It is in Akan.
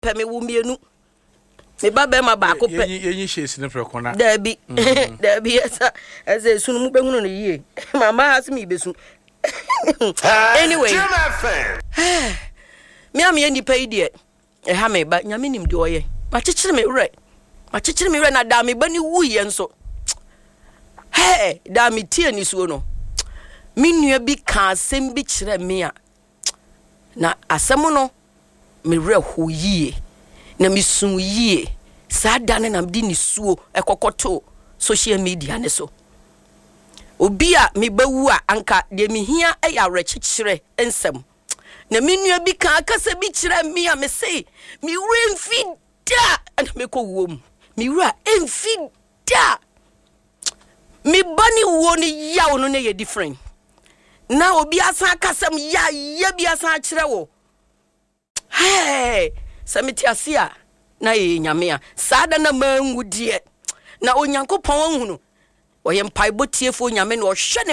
pe me wo mienu me ba be ma ba ko pe yenyi shesi ne frekona da bi esa sunu mu be hunu no yie mama has me besu anyway me am ye nipa ide e ha me ba nyame nim de oye ma chechire me wure na da me ba ni wuye nso da me tie ni suo no me nua bi ka asem bi kire me a na asem no me wure ho yie na me sun yie saa da na mdi ni suo ekokoto social media ne so obi a me bawu a anka de me hia ya rekekere ensem na me nua bi ka akasa bi kire me a me sei me wure mfida na me ko wom me wura mfida me bani wo ni yawo no na ye different na obi asan akasam ya bi asan akire wo samiti asia na ye nyame a sada na manwu die na onyankopon hunu oyem paibo tiefo nyame na ohwe